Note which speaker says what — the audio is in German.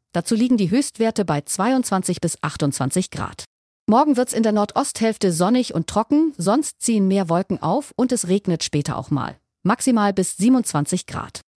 Speaker 1: Dazu liegen die Höchstwerte bei 22 bis 28 Grad. Morgen wird's in der Nordosthälfte sonnig und trocken, sonst ziehen mehr Wolken auf und es regnet später auch mal. Maximal bis 27 Grad.